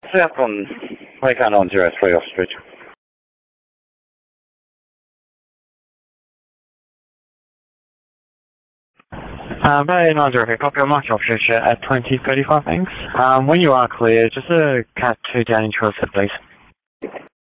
South on Waco 903 Oxbridge. Bay 903, copy on March Oxbridge at 2035, thanks. When you are clear, just a Cat 2 down into a set, please.